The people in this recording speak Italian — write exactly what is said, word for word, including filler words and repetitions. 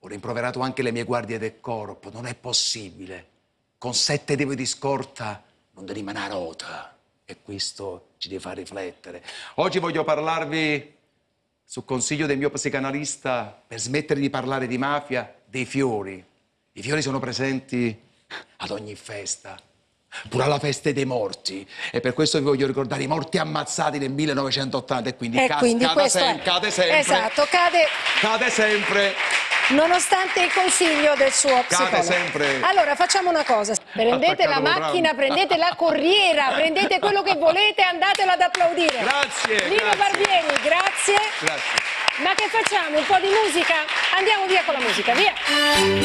Ho rimproverato anche le mie guardie del corpo. Non è possibile. Con sette devi di scorta non devi rimanere rota. E questo ci deve far riflettere. Oggi voglio parlarvi, sul consiglio del mio psicanalista, per smettere di parlare di mafia, dei fiori. I fiori sono presenti ad ogni festa, pure alla festa dei morti. E per questo vi voglio ricordare i morti ammazzati nel millenovecentottanta. E quindi, e ca quindi cade, questo sem è... cade sempre. Esatto, cade... Cade sempre. Nonostante il consiglio del suo psicologo. Cade sempre. Allora, facciamo una cosa. Prendete la macchina, prendete la corriera, prendete quello che volete e andatelo ad applaudire. Grazie. Lino grazie. Barbieri, grazie. Grazie. Ma che facciamo? Un po' di musica? Andiamo via con la musica, via.